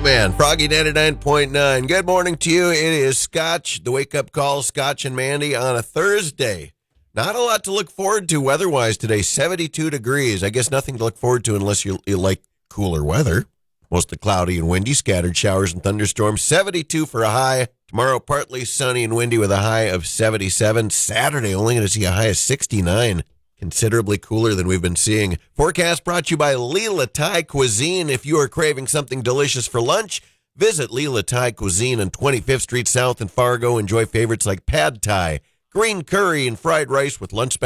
man. Froggy 99.9. Good morning to you. It is Scotch, the wake-up call, Scotch and Mandy on a Thursday. Not a lot to look forward to weather-wise today. 72 degrees. I guess nothing to look forward to unless you like cooler weather. Mostly cloudy and windy, scattered showers and thunderstorms. 72 for a high. Tomorrow, partly sunny and windy with a high of 77. Saturday, only going to see a high of 69. Considerably cooler than we've been seeing. Forecast brought to you by Leela Thai Cuisine. If you are craving something delicious for lunch, visit Leela Thai Cuisine on 25th Street South in Fargo. Enjoy favorites like pad thai, green curry, and fried rice with lunch